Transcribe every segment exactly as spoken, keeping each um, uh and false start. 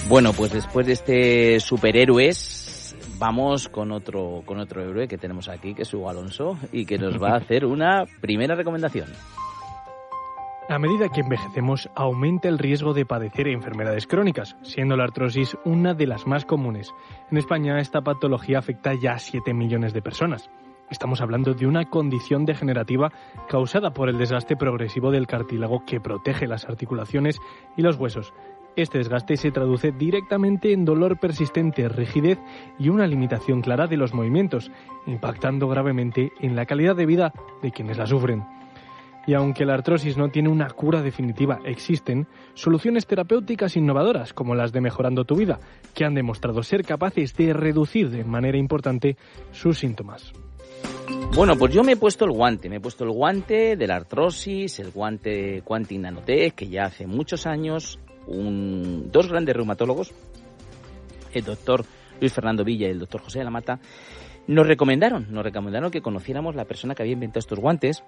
Bueno, pues después de este superhéroes, vamos con otro con otro héroe que tenemos aquí, que es Hugo Alonso, y que nos va a hacer una primera recomendación. A medida que envejecemos, aumenta el riesgo de padecer enfermedades crónicas, siendo la artrosis una de las más comunes. En España, esta patología afecta ya a siete millones de personas. Estamos hablando de una condición degenerativa causada por el desgaste progresivo del cartílago que protege las articulaciones y los huesos. Este desgaste se traduce directamente en dolor persistente, rigidez y una limitación clara de los movimientos, impactando gravemente en la calidad de vida de quienes la sufren. Y aunque la artrosis no tiene una cura definitiva, existen soluciones terapéuticas innovadoras, como las de Mejorando tu Vida, que han demostrado ser capaces de reducir de manera importante sus síntomas. Bueno, pues yo me he puesto el guante, me he puesto el guante de la artrosis, el guante Quantic Nanotech, que ya hace muchos años un, dos grandes reumatólogos, el doctor Luis Fernando Villa y el doctor José de la Mata, nos recomendaron, nos recomendaron que conociéramos la persona que había inventado estos guantes.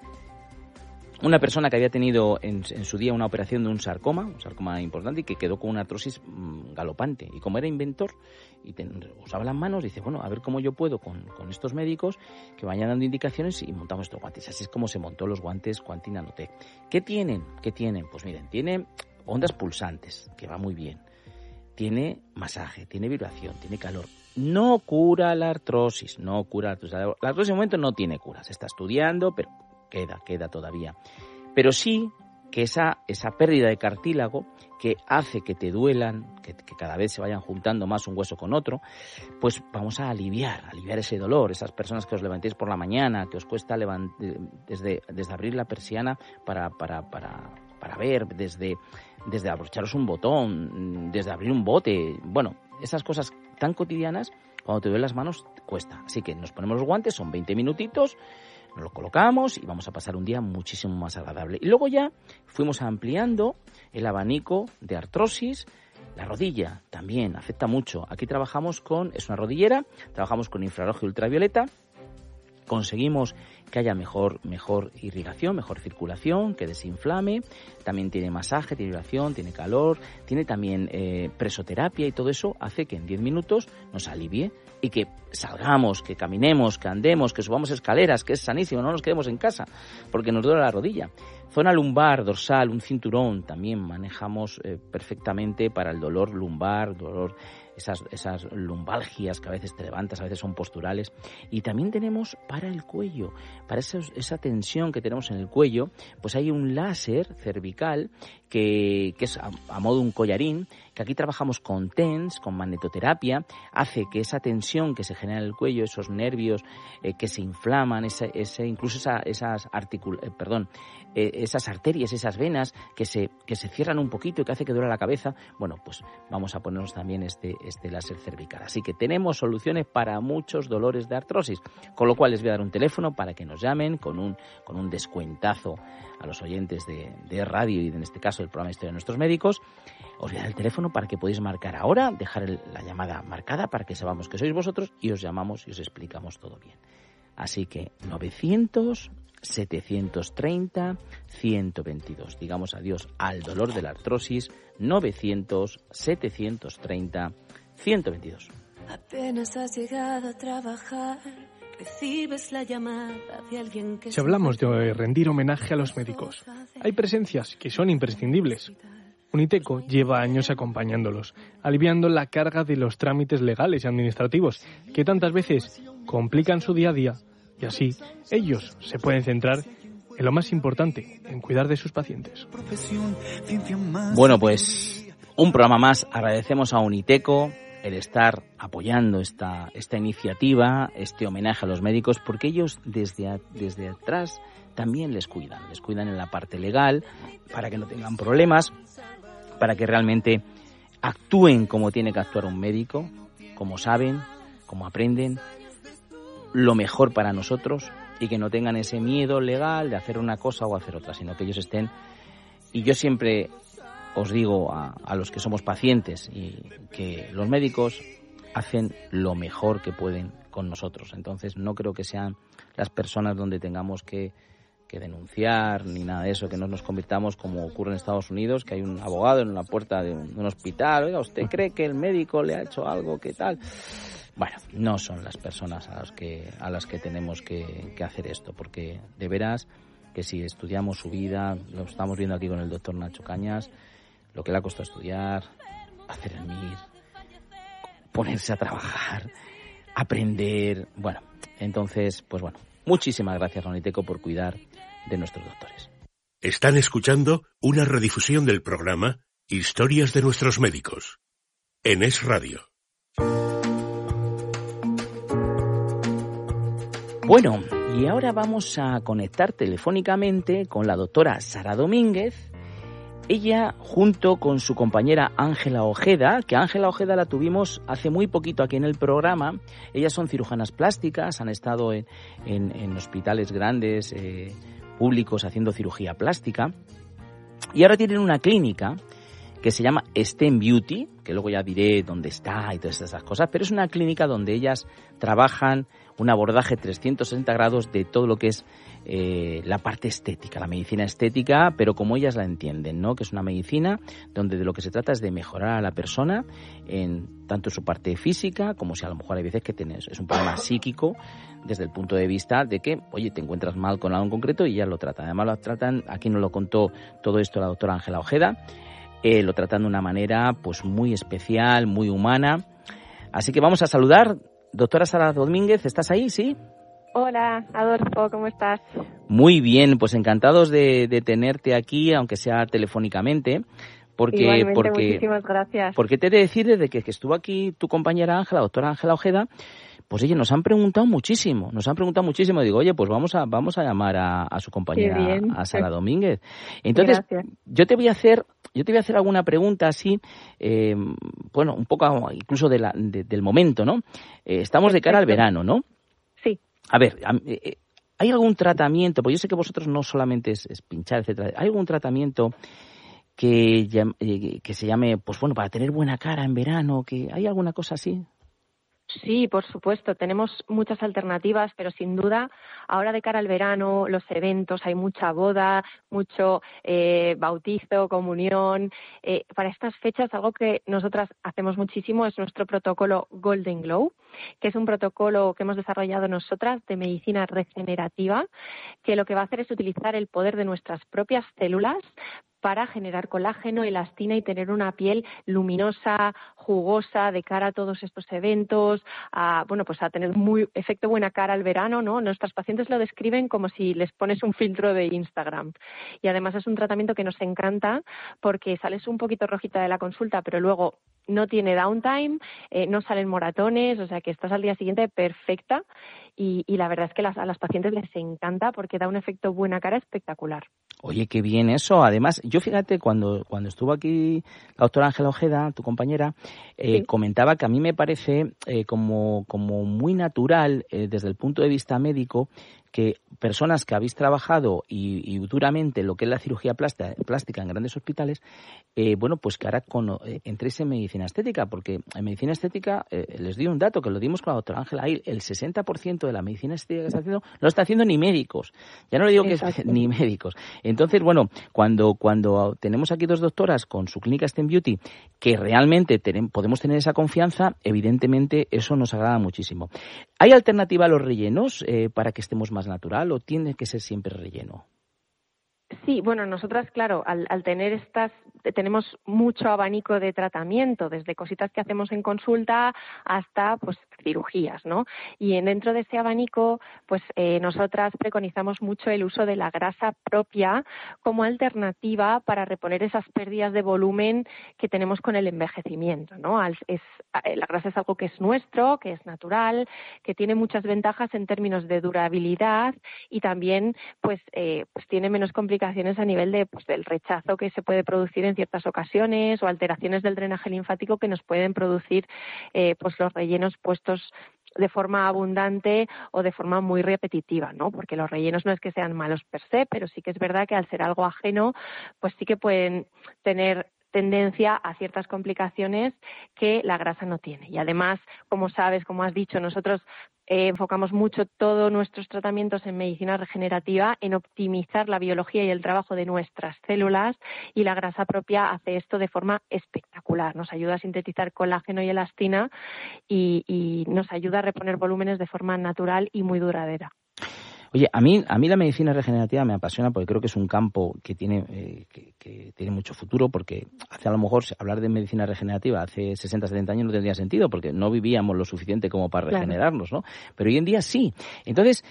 Una persona que había tenido en, en su día una operación de un sarcoma, un sarcoma importante, y que quedó con una artrosis mmm, galopante. Y como era inventor y ten, usaba las manos, dice, bueno, a ver cómo yo puedo con, con estos médicos que vayan dando indicaciones y montamos estos guantes. Así es como se montó los guantes Quantic Nanotech. ¿Qué tienen? ¿Qué tienen? Pues miren, tiene ondas pulsantes, que va muy bien. Tiene masaje, tiene vibración, tiene calor. No cura la artrosis, no cura la artrosis. La artrosis en momento no tiene cura, se está estudiando, pero queda, queda todavía. Pero sí que esa, esa pérdida de cartílago que hace que te duelan, que, que cada vez se vayan juntando más un hueso con otro, pues vamos a aliviar, aliviar ese dolor. Esas personas que os levantéis por la mañana, que os cuesta levant- desde, desde abrir la persiana para, para, para, para ver, desde, desde abrocharos un botón, desde abrir un bote, bueno, esas cosas tan cotidianas, cuando te duelen las manos, cuesta. Así que nos ponemos los guantes, son veinte minutitos, nos lo colocamos y vamos a pasar un día muchísimo más agradable. Y luego ya fuimos ampliando el abanico de artrosis. La rodilla también afecta mucho. Aquí trabajamos con, es una rodillera, trabajamos con infrarrojo y ultravioleta. Conseguimos que haya mejor, mejor irrigación, mejor circulación, que desinflame. También tiene masaje, tiene vibración, tiene calor, tiene también eh, presoterapia, y todo eso hace que en diez minutos nos alivie y que salgamos, que caminemos, que andemos, que subamos escaleras, que es sanísimo, no nos quedemos en casa porque nos duele la rodilla. Zona lumbar, dorsal, un cinturón, también manejamos eh, perfectamente para el dolor lumbar, dolor, esas, esas lumbalgias que a veces te levantas, a veces son posturales. Y también tenemos para el cuello, para esos, esa tensión que tenemos en el cuello, pues hay un láser cervical que, que es a, a modo de un collarín, que aquí trabajamos con TENS, con magnetoterapia, hace que esa tensión que se genera en el cuello, esos nervios eh, que se inflaman, ese, ese, incluso esa, esas articul- eh, perdón, eh, esas arterias, esas venas que se, que se cierran un poquito y que hace que duele la cabeza, bueno, pues vamos a ponernos también este, este láser cervical. Así que tenemos soluciones para muchos dolores de artrosis, con lo cual les voy a dar un teléfono para que nos llamen con un, con un descuentazo a los oyentes de, de radio y en este caso del programa Historia de Nuestros Médicos. Os voy a dar el teléfono para que podáis marcar ahora, dejar el, la llamada marcada para que sepamos que sois vosotros y os llamamos y os explicamos todo bien. Así que novecientos, setecientos treinta, ciento veintidós. Digamos adiós al dolor de la artrosis. novecientos, setecientos treinta, ciento veintidós. Apenas has llegado a trabajar, recibes la llamada de alguien que... Si hablamos de rendir homenaje a los médicos, hay presencias que son imprescindibles. Uniteco lleva años acompañándolos, aliviando la carga de los trámites legales y administrativos que tantas veces complican su día a día, y así ellos se pueden centrar en lo más importante, en cuidar de sus pacientes. Bueno, pues un programa más. Agradecemos a Uniteco el estar apoyando esta, esta iniciativa, este homenaje a los médicos, porque ellos desde, a, desde atrás también les cuidan, les cuidan en la parte legal para que no tengan problemas, para que realmente actúen como tiene que actuar un médico, como saben, como aprenden, lo mejor para nosotros, y que no tengan ese miedo legal de hacer una cosa o hacer otra, sino que ellos estén. Y yo siempre os digo a, a los que somos pacientes y que los médicos hacen lo mejor que pueden con nosotros. Entonces no creo que sean las personas donde tengamos que que denunciar ni nada de eso, que no nos convirtamos como ocurre en Estados Unidos, que hay un abogado en la puerta de un, de un hospital. Oiga, ¿usted cree que el médico le ha hecho algo? ¿Qué tal? Bueno, no son las personas a las que a las que tenemos que, que hacer esto, porque de veras que si estudiamos su vida, lo estamos viendo aquí con el doctor Nacho Cañas, lo que le ha costado estudiar, hacer el M I R, ponerse a trabajar, aprender, bueno, entonces, pues bueno, muchísimas gracias, Roniteco, por cuidar de nuestros doctores. Están escuchando una redifusión del programa Historias de nuestros médicos, en Es Radio. Bueno, y ahora vamos a conectar telefónicamente con la doctora Sara Domínguez. Ella, junto con su compañera Ángela Ojeda, que Ángela Ojeda la tuvimos hace muy poquito aquí en el programa. Ellas son cirujanas plásticas, han estado en, en, en hospitales grandes, eh, públicos, haciendo cirugía plástica. Y ahora tienen una clínica que se llama STEM Beauty, que luego ya diré dónde está y todas esas cosas, pero es una clínica donde ellas trabajan un abordaje trescientos sesenta grados de todo lo que es eh, la parte estética, la medicina estética, pero como ellas la entienden, ¿no? Que es una medicina donde de lo que se trata es de mejorar a la persona en tanto su parte física, como si a lo mejor hay veces que tienes, es un problema psíquico, desde el punto de vista de que, oye, te encuentras mal con algo en concreto y ya lo tratan. Además lo tratan, aquí nos lo contó todo esto la doctora Ángela Ojeda, eh, lo tratan de una manera pues muy especial, muy humana. Así que vamos a saludar. Doctora Sara Domínguez, ¿estás ahí? ¿Sí? Hola, Adolfo, ¿cómo estás? Muy bien, pues encantados de, de tenerte aquí, aunque sea telefónicamente. Porque, Igualmente, porque, muchísimas gracias. Porque te he de decir, desde que, que estuvo aquí tu compañera Ángela, doctora Ángela Ojeda, pues oye, nos han preguntado muchísimo, nos han preguntado muchísimo. Digo, oye, pues vamos a vamos a llamar a, a su compañera, a Sara Domínguez. Entonces, gracias. yo te voy a hacer, yo te voy a hacer alguna pregunta así, eh, bueno, un poco incluso de la, de, del momento, ¿no? Eh, estamos de cara al verano, ¿no? Sí. A ver, eh, ¿hay algún tratamiento? Porque yo sé que vosotros no solamente es, es pinchar, etcétera. ¿Hay algún tratamiento que, que se llame, pues bueno, para tener buena cara en verano? Que ¿hay alguna cosa así? Sí, por supuesto, tenemos muchas alternativas, pero sin duda, ahora de cara al verano, los eventos, hay mucha boda, mucho eh, bautizo, comunión. Eh, para estas fechas, algo que nosotras hacemos muchísimo es nuestro protocolo Golden Glow, que es un protocolo que hemos desarrollado nosotras de medicina regenerativa, que lo que va a hacer es utilizar el poder de nuestras propias células para generar colágeno, elastina y tener una piel luminosa, jugosa de cara a todos estos eventos, a, bueno, pues a tener muy efecto buena cara al verano, ¿no? Nuestras pacientes lo describen como si les pones un filtro de Instagram. Y además es un tratamiento que nos encanta porque sales un poquito rojita de la consulta, pero luego no tiene downtime, eh, no salen moratones, o sea que estás al día siguiente perfecta y, y la verdad es que las, a las pacientes les encanta porque da un efecto buena cara espectacular. Oye, qué bien eso. Además, yo fíjate, cuando, cuando estuvo aquí la doctora Ángela Ojeda, tu compañera, eh, sí. comentaba que a mí me parece eh, como, como muy natural eh, desde el punto de vista médico que personas que habéis trabajado y, y duramente lo que es la cirugía plástica, plástica en grandes hospitales, eh, bueno, pues que ahora con, eh, entréis en medicina estética, porque en medicina estética, eh, les doy un dato que lo dimos con la doctora Ángela ahí, el sesenta por ciento de la medicina estética que está haciendo, no lo está haciendo ni médicos. Ya no le digo Exacto. que es, ni médicos. Entonces, bueno, cuando, cuando tenemos aquí dos doctoras con su clínica STEM Beauty, que realmente ten, podemos tener esa confianza, evidentemente eso nos agrada muchísimo. ¿Hay alternativa a los rellenos eh, para que estemos más natural o tiene que ser siempre relleno? Sí, bueno, nosotras, claro, al, al tener estas, tenemos mucho abanico de tratamiento, desde cositas que hacemos en consulta hasta, pues, cirugías, ¿no? Y en, dentro de ese abanico, pues, eh, nosotras preconizamos mucho el uso de la grasa propia como alternativa para reponer esas pérdidas de volumen que tenemos con el envejecimiento, ¿no? Al, es, la grasa es algo que es nuestro, que es natural, que tiene muchas ventajas en términos de durabilidad y también, pues, eh, pues tiene menos complicaciones a nivel de, pues, del rechazo que se puede producir en ciertas ocasiones o alteraciones del drenaje linfático que nos pueden producir eh, pues los rellenos puestos de forma abundante o de forma muy repetitiva, ¿no? Porque los rellenos no es que sean malos per se, pero sí que es verdad que al ser algo ajeno, pues sí que pueden tener tendencia a ciertas complicaciones que la grasa no tiene. Y además, como sabes, como has dicho, nosotros eh, enfocamos mucho todos nuestros tratamientos en medicina regenerativa, en optimizar la biología y el trabajo de nuestras células, y la grasa propia hace esto de forma espectacular. Nos ayuda a sintetizar colágeno y elastina y, y nos ayuda a reponer volúmenes de forma natural y muy duradera. Oye, a mí, a mí la medicina regenerativa me apasiona porque creo que es un campo que tiene, eh, que, que tiene mucho futuro, porque hace a lo mejor hablar de medicina regenerativa hace sesenta, setenta años no tendría sentido porque no vivíamos lo suficiente como para regenerarnos, ¿no? Pero hoy en día sí. Entonces,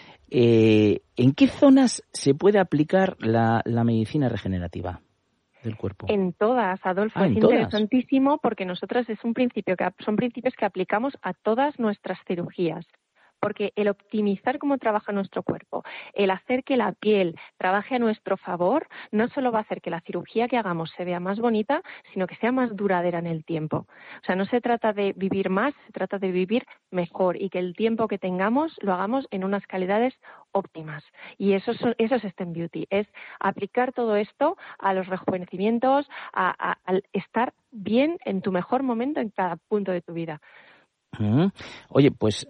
eh, ¿en qué zonas se puede aplicar la, la medicina regenerativa del cuerpo? En todas, Adolfo, ah, es ¿en todas? interesantísimo porque nosotros es un principio que son principios que aplicamos a todas nuestras cirugías. Porque el optimizar cómo trabaja nuestro cuerpo, el hacer que la piel trabaje a nuestro favor, no solo va a hacer que la cirugía que hagamos se vea más bonita, sino que sea más duradera en el tiempo. O sea, no se trata de vivir más, se trata de vivir mejor y que el tiempo que tengamos lo hagamos en unas calidades óptimas. Y eso, son, eso es STEM Beauty, es aplicar todo esto a los rejuvenecimientos, a, a, al estar bien en tu mejor momento en cada punto de tu vida. Uh-huh. Oye, pues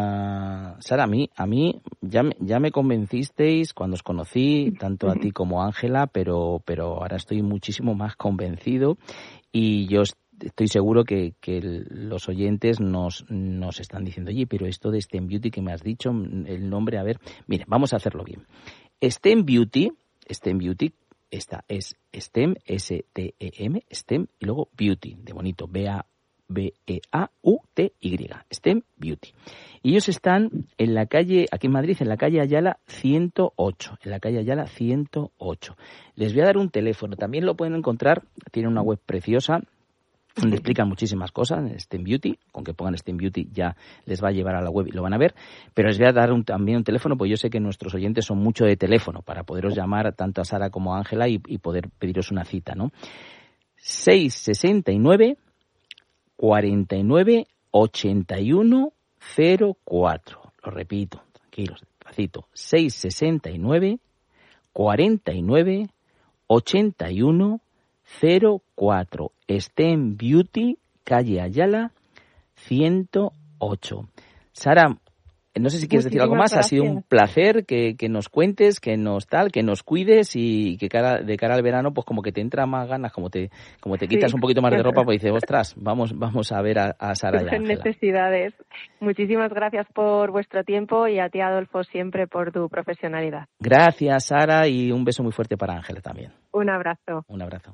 uh, Sara, a mí, a mí ya, me, ya me convencisteis cuando os conocí, tanto a ti como a Ángela, pero, pero ahora estoy muchísimo más convencido y yo estoy seguro que, que los oyentes nos, nos están diciendo, oye, pero esto de STEM Beauty que me has dicho, el nombre, a ver, mire, vamos a hacerlo bien. STEM Beauty, STEM Beauty, esta es STEM, S T E M, STEM, y luego Beauty, de bonito, B A B E A U T Y, STEM Beauty. Y ellos están en la calle, aquí en Madrid, en la calle Ayala ciento ocho, en la calle Ayala ciento ocho. Les voy a dar un teléfono, también lo pueden encontrar, tienen una web preciosa, donde explican muchísimas cosas, en STEM Beauty, con que pongan STEM Beauty ya les va a llevar a la web y lo van a ver, pero les voy a dar un, también un teléfono, pues yo sé que nuestros oyentes son mucho de teléfono, para poderos llamar tanto a Sara como a Ángela y, y poder pediros una cita, ¿no? seis sesenta y nueve cuarenta y nueve ochenta y uno cero cuatro. Lo repito, tranquilos, despacito. seis sesenta y nueve cuarenta y nueve ochenta y uno cero cuatro. STEM Beauty, calle Ayala ciento ocho. Sara, no sé si quieres decir algo más. Gracias. Ha sido un placer que, que nos cuentes, que nos tal, que nos cuides y que cara, de cara al verano, pues como que te entra más ganas, como te como te quitas sí. un poquito más de ropa, pues dices, ostras, vamos vamos a ver a, a Sara y a Ángela. Necesidades. Muchísimas gracias por vuestro tiempo y a ti, Adolfo, siempre por tu profesionalidad. Gracias, Sara, y un beso muy fuerte para Ángela también. Un abrazo. Un abrazo.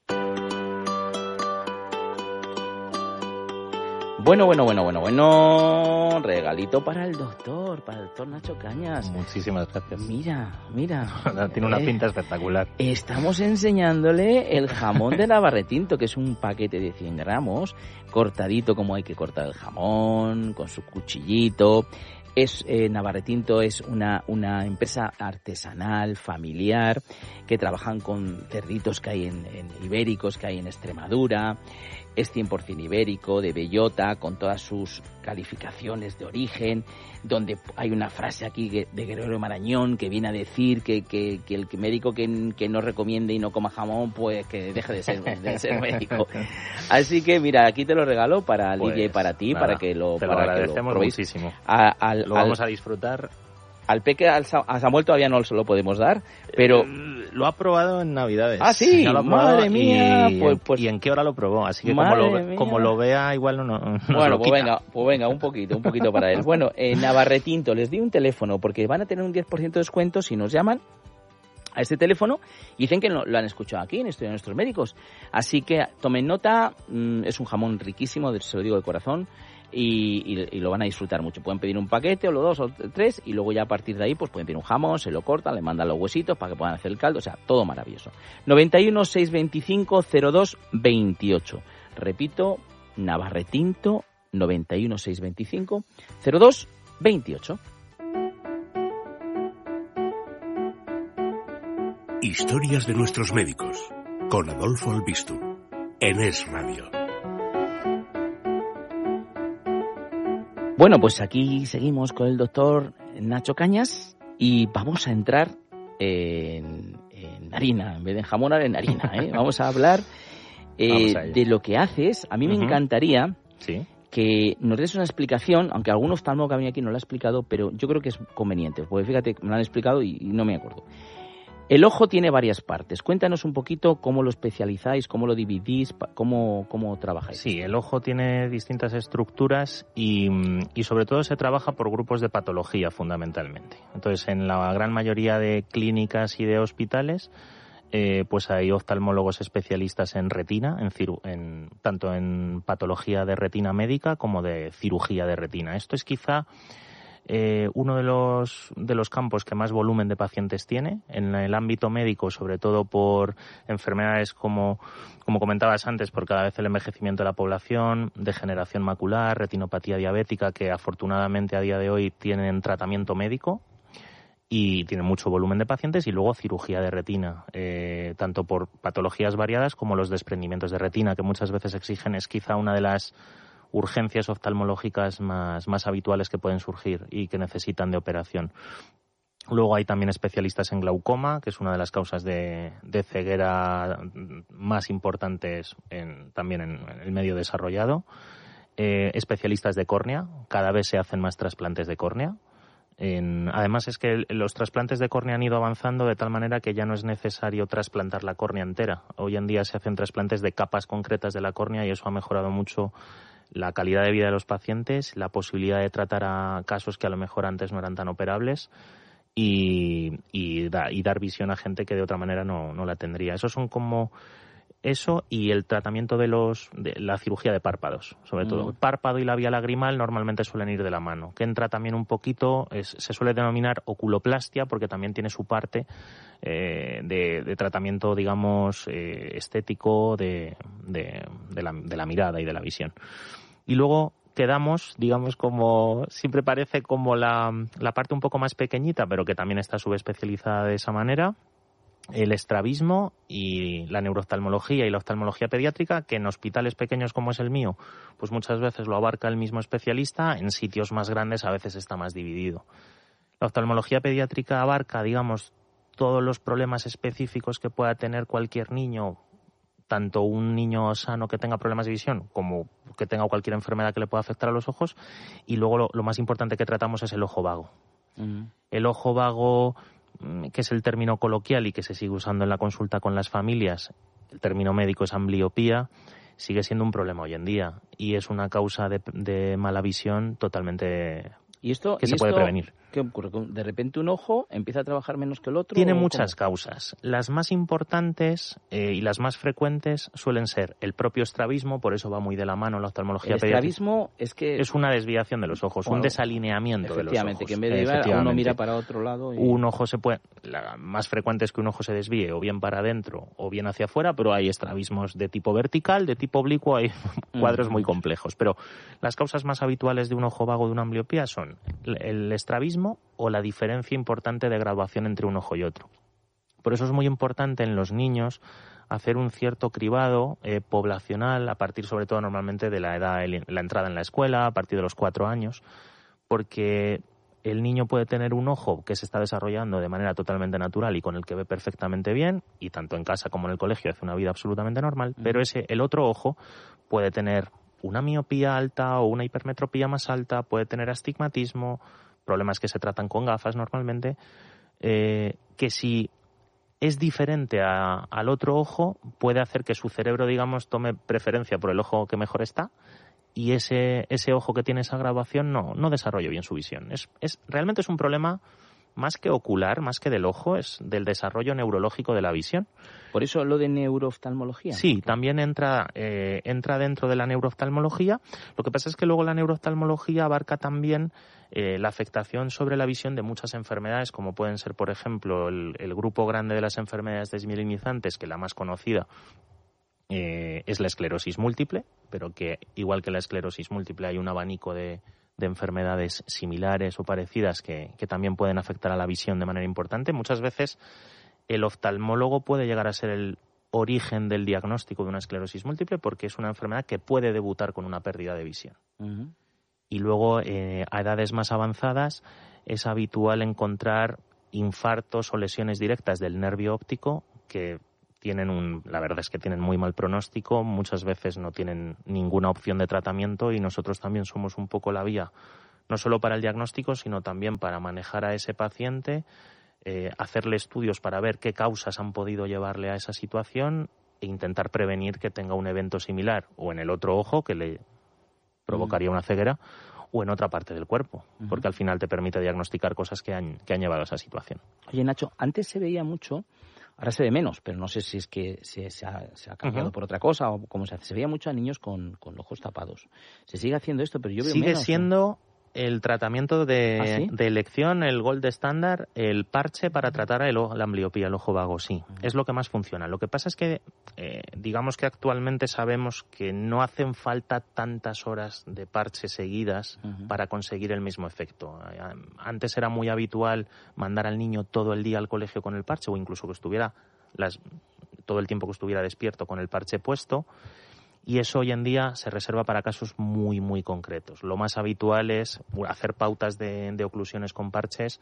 Bueno, bueno, bueno, bueno, bueno, regalito para el doctor, para el doctor Nacho Cañas. Muchísimas gracias. Mira, mira. Tiene una eh, pinta espectacular. Estamos enseñándole el jamón de Navarretinto, que es un paquete de cien gramos, cortadito como hay que cortar el jamón, con su cuchillito. Es eh, Navarretinto es una, una empresa artesanal, familiar, que trabajan con cerditos que hay en, en ibéricos, que hay en Extremadura. Es cien por ciento ibérico, de bellota, con todas sus calificaciones de origen, donde hay una frase aquí de Gregorio Marañón que viene a decir que, que, que el médico que, que no recomiende y no coma jamón, pues que deje de ser, de ser médico. Así que mira, aquí te lo regalo para pues, Lidia y para ti, nada, para que lo te lo para agradecemos que lo muchísimo. A, al, lo vamos al, a disfrutar. Al peque, al, a Samuel todavía no se lo podemos dar, pero... Eh, lo ha probado en Navidades. Ah, sí, lo madre mía. Y, pues, pues, ¿Y en qué hora lo probó? Así que como lo, como lo vea, igual no, no Bueno, lo pues venga, pues venga, un poquito, un poquito para él. Bueno, en Navarretinto les di un teléfono porque van a tener un diez por ciento de descuento si nos llaman a este teléfono y dicen que lo, lo han escuchado aquí en Estudio de Nuestros Médicos. Así que tomen nota, mmm, es un jamón riquísimo, se lo digo de corazón. Y, y, y lo van a disfrutar mucho. Pueden pedir un paquete o los dos o tres y luego ya a partir de ahí pues pueden pedir un jamón, se lo cortan, le mandan los huesitos para que puedan hacer el caldo, o sea, todo maravilloso. noventa y uno, seiscientos veinticinco, cero dos veintiocho. Repito, Navarretinto, noventa y uno, seiscientos veinticinco, cero dos veintiocho. Historias de nuestros médicos, con Adolfo Albistur, en Es Radio. Bueno, pues aquí seguimos con el doctor Nacho Cañas y vamos a entrar en, en harina, en vez de en jamón, ahora en harina, ¿eh? Vamos a hablar eh, de lo que haces. A mí me uh-huh. encantaría ¿Sí? que nos des una explicación, aunque algún oftalmólogo que ha venido aquí no lo ha explicado, pero yo creo que es conveniente, porque fíjate, me lo han explicado y, y no me acuerdo. El ojo tiene varias partes. Cuéntanos un poquito cómo lo especializáis, cómo lo dividís, cómo, cómo trabajáis. Sí, el ojo tiene distintas estructuras y, y sobre todo se trabaja por grupos de patología fundamentalmente. Entonces, en la gran mayoría de clínicas y de hospitales, eh, pues hay oftalmólogos especialistas en retina, en, ciru- en tanto en patología de retina médica como de cirugía de retina. Esto es quizá Eh, uno de los de los campos que más volumen de pacientes tiene en el ámbito médico, sobre todo por enfermedades como como comentabas antes, por cada vez el envejecimiento de la población, degeneración macular, retinopatía diabética, que afortunadamente a día de hoy tienen tratamiento médico y tienen mucho volumen de pacientes, y luego cirugía de retina, eh, tanto por patologías variadas como los desprendimientos de retina, que muchas veces exigen, es quizá una de las urgencias oftalmológicas más, más habituales que pueden surgir y que necesitan de operación. Luego hay también especialistas en glaucoma, que es una de las causas de, de ceguera más importantes en, también en, en el medio desarrollado. Eh, especialistas de córnea, cada vez se hacen más trasplantes de córnea. En, además es que el, los trasplantes de córnea han ido avanzando de tal manera que ya no es necesario trasplantar la córnea entera. Hoy en día se hacen trasplantes de capas concretas de la córnea y eso ha mejorado mucho la calidad de vida de los pacientes, la posibilidad de tratar a casos que a lo mejor antes no eran tan operables y, y, da, y dar visión a gente que de otra manera no, no la tendría. Eso son como eso y el tratamiento de los de la cirugía de párpados, sobre todo. Mm. El párpado y la vía lagrimal normalmente suelen ir de la mano, que entra también un poquito, es, se suele denominar oculoplastia porque también tiene su parte eh, de, de tratamiento, digamos, eh, estético de, de, de, la, de la mirada y de la visión. Y luego quedamos, digamos, como siempre parece como la, la parte un poco más pequeñita, pero que también está subespecializada de esa manera, el estrabismo y la neurooftalmología y la oftalmología pediátrica, que en hospitales pequeños como es el mío, pues muchas veces lo abarca el mismo especialista, en sitios más grandes a veces está más dividido. La oftalmología pediátrica abarca, digamos, todos los problemas específicos que pueda tener cualquier niño, tanto un niño sano que tenga problemas de visión como que tenga cualquier enfermedad que le pueda afectar a los ojos, y luego lo, lo más importante que tratamos es el ojo vago. Uh-huh. El ojo vago, que es el término coloquial y que se sigue usando en la consulta con las familias, el término médico es ambliopía, sigue siendo un problema hoy en día y es una causa de, de mala visión totalmente ¿Y esto, que y se esto, puede prevenir. ¿Qué ocurre? ¿De repente un ojo empieza a trabajar menos que el otro? Tiene muchas cómo? causas. Las más importantes eh, y las más frecuentes suelen ser el propio estrabismo, por eso va muy de la mano la oftalmología pediátrica. El estrabismo es que... Es una desviación de los ojos, bueno, un desalineamiento de los ojos. Efectivamente, que en vez de ir uno mira para otro lado. Y... Un ojo se puede... La más frecuente es que un ojo se desvíe o bien para adentro o bien hacia afuera, pero hay estrabismos de tipo vertical, de tipo oblicuo, hay cuadros muy complejos. Pero las causas más habituales de un ojo vago, de una ambliopía, son el estrabismo o la diferencia importante de graduación entre un ojo y otro. Por eso es muy importante en los niños hacer un cierto cribado eh, poblacional a partir sobre todo normalmente de la edad, la entrada en la escuela, a partir de los cuatro años, porque el niño puede tener un ojo que se está desarrollando de manera totalmente natural y con el que ve perfectamente bien, y tanto en casa como en el colegio hace una vida absolutamente normal, mm. pero ese el otro ojo puede tener una miopía alta o una hipermetropía más alta, puede tener astigmatismo, problemas que se tratan con gafas normalmente, eh, que si es diferente a, al otro ojo, puede hacer que su cerebro, digamos, tome preferencia por el ojo que mejor está y ese ese ojo que tiene esa graduación no, no desarrolle bien su visión. Es, es realmente es un problema más que ocular, más que del ojo, es del desarrollo neurológico de la visión. ¿Por eso lo de neurooftalmología? Sí, también entra eh, entra dentro de la neurooftalmología. Lo que pasa es que luego la neurooftalmología abarca también eh, la afectación sobre la visión de muchas enfermedades, como pueden ser, por ejemplo, el, el grupo grande de las enfermedades desmielinizantes, que la más conocida eh, es la esclerosis múltiple, pero que igual que la esclerosis múltiple hay un abanico de de enfermedades similares o parecidas que, que también pueden afectar a la visión de manera importante. Muchas veces el oftalmólogo puede llegar a ser el origen del diagnóstico de una esclerosis múltiple porque es una enfermedad que puede debutar con una pérdida de visión. Uh-huh. Y luego, eh, a edades más avanzadas, es habitual encontrar infartos o lesiones directas del nervio óptico que tienen un, la verdad es que tienen muy mal pronóstico, muchas veces no tienen ninguna opción de tratamiento y nosotros también somos un poco la vía, no solo para el diagnóstico, sino también para manejar a ese paciente, eh, hacerle estudios para ver qué causas han podido llevarle a esa situación e intentar prevenir que tenga un evento similar o en el otro ojo que le provocaría una ceguera o en otra parte del cuerpo, uh-huh. porque al final te permite diagnosticar cosas que han, que han llevado a esa situación. Oye, Nacho, antes se veía mucho, ahora se ve menos, pero no sé si es que se, se, ha, se ha cambiado uh-huh. por otra cosa o cómo se hace. Se veía mucho a niños con, con ojos tapados. Se sigue haciendo esto, pero yo veo Sigue menos. Sigue siendo... ¿no? El tratamiento de, ¿Ah, sí? de elección, el gold standard, el parche para tratar el, la ambliopía, el ojo vago, sí. Uh-huh. Es lo que más funciona. Lo que pasa es que, eh, digamos que actualmente sabemos que no hacen falta tantas horas de parche seguidas uh-huh. para conseguir el mismo efecto. Antes era muy habitual mandar al niño todo el día al colegio con el parche o incluso que estuviera las, todo el tiempo que estuviera despierto con el parche puesto. Y eso hoy en día se reserva para casos muy, muy concretos. Lo más habitual es hacer pautas de, de oclusiones con parches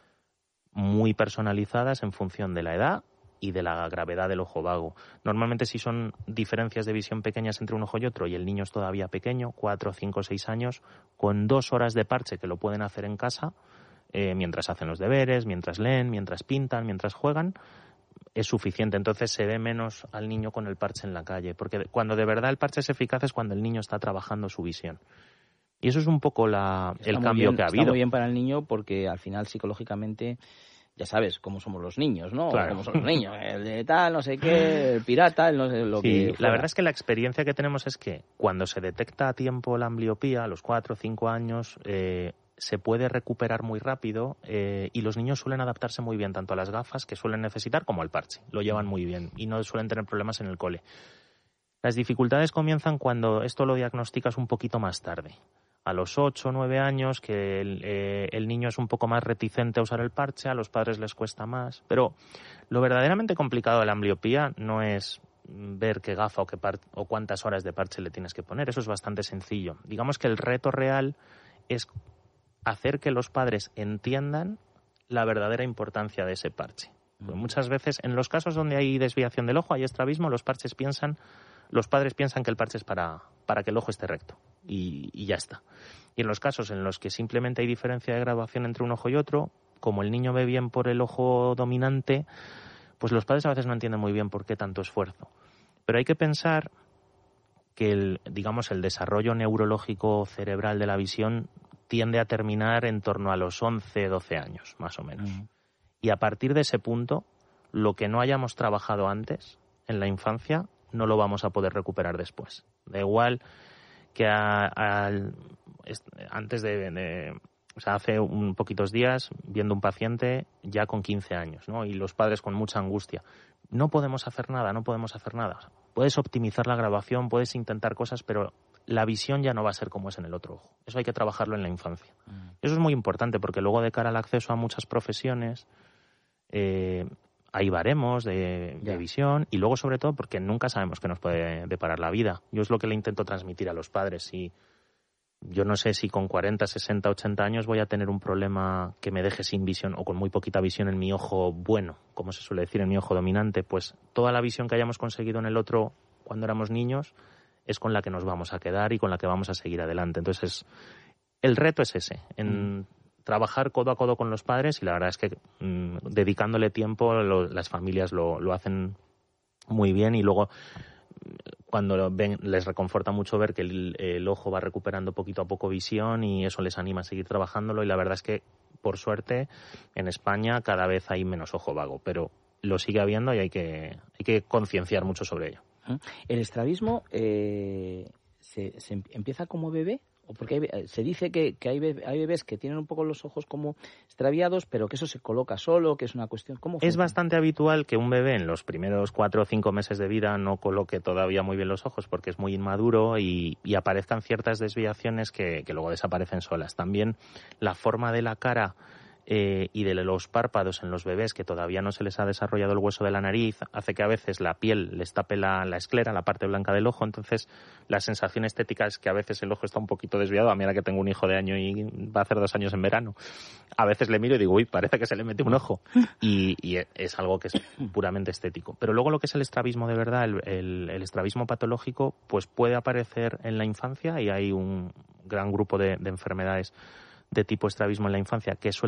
muy personalizadas en función de la edad y de la gravedad del ojo vago. Normalmente si son diferencias de visión pequeñas entre un ojo y otro y el niño es todavía pequeño, cuatro, cinco, seis años, con dos horas de parche que lo pueden hacer en casa, eh, mientras hacen los deberes, mientras leen, mientras pintan, mientras juegan, es suficiente. Entonces se ve menos al niño con el parche en la calle, porque cuando de verdad el parche es eficaz es cuando el niño está trabajando su visión. Y eso es un poco la, el cambio bien, que ha está habido. Está muy bien para el niño porque al final psicológicamente ya sabes cómo somos los niños, ¿no? Claro. Cómo son los niños, el de tal, no sé qué, el pirata, el no sé lo sí, que... la fuera. verdad es que la experiencia que tenemos es que cuando se detecta a tiempo la ambliopía, a los cuatro o cinco años, eh, se puede recuperar muy rápido eh, y los niños suelen adaptarse muy bien tanto a las gafas que suelen necesitar como al parche. Lo llevan muy bien y no suelen tener problemas en el cole. Las dificultades comienzan cuando esto lo diagnosticas un poquito más tarde. A los ocho o nueve años, que el, eh, el niño es un poco más reticente a usar el parche, a los padres les cuesta más. Pero lo verdaderamente complicado de la ambliopía no es ver qué gafa o, qué par- o cuántas horas de parche le tienes que poner. Eso es bastante sencillo. Digamos que el reto real es hacer que los padres entiendan la verdadera importancia de ese parche. Pues muchas veces, en los casos donde hay desviación del ojo, hay estrabismo, los parches piensan, los padres piensan que el parche es para, para que el ojo esté recto y, y ya está. Y en los casos en los que simplemente hay diferencia de graduación entre un ojo y otro, como el niño ve bien por el ojo dominante, pues los padres a veces no entienden muy bien por qué tanto esfuerzo. Pero hay que pensar que el, digamos, el desarrollo neurológico cerebral de la visión tiende a terminar en torno a los once, doce años, más o menos. Uh-huh. Y a partir de ese punto, lo que no hayamos trabajado antes, en la infancia, no lo vamos a poder recuperar después. Da igual que a, a, antes de, de... O sea, hace un poquitos días, viendo un paciente ya con quince años, ¿no? Y los padres con mucha angustia. No podemos hacer nada, no podemos hacer nada. Puedes optimizar la graduación, puedes intentar cosas, pero la visión ya no va a ser como es en el otro ojo. Eso hay que trabajarlo en la infancia. Mm. Eso es muy importante porque luego de cara al acceso a muchas profesiones eh, hay baremos de, de visión y luego sobre todo porque nunca sabemos qué nos puede deparar la vida. Yo es lo que le intento transmitir a los padres. Y yo no sé si con cuarenta, sesenta, ochenta años voy a tener un problema que me deje sin visión o con muy poquita visión en mi ojo bueno, como se suele decir, en mi ojo dominante. Pues toda la visión que hayamos conseguido en el otro cuando éramos niños es con la que nos vamos a quedar y con la que vamos a seguir adelante. Entonces, el reto es ese, en mm. trabajar codo a codo con los padres y la verdad es que mmm, dedicándole tiempo lo, las familias lo, lo hacen muy bien y luego cuando ven les reconforta mucho ver que el, el ojo va recuperando poquito a poco visión y eso les anima a seguir trabajándolo y la verdad es que, por suerte, en España cada vez hay menos ojo vago, pero lo sigue habiendo y hay que, hay que concienciar mucho sobre ello. ¿El estrabismo eh, se, se empieza como bebé? ¿O porque hay, se dice que, que hay, bebés, hay bebés que tienen un poco los ojos como extraviados, pero que eso se coloca solo, que es una cuestión... ¿Cómo es bastante habitual que un bebé en los primeros cuatro o cinco meses de vida no coloque todavía muy bien los ojos porque es muy inmaduro y, y aparezcan ciertas desviaciones que, que luego desaparecen solas. También la forma de la cara eh, y de los párpados en los bebés, que todavía no se les ha desarrollado el hueso de la nariz, hace que a veces la piel les tape la, la esclera, la parte blanca del ojo. Entonces la sensación estética es que a veces el ojo está un poquito desviado. A mí ahora que tengo un hijo de año y va a hacer dos años en verano, a veces le miro y digo, uy, parece que se le mete un ojo. Y, y es algo que es puramente estético. Pero luego lo que es el estrabismo de verdad, el, el, el estrabismo patológico, pues puede aparecer en la infancia, y hay un gran grupo de, de enfermedades de tipo estrabismo en la infancia que suele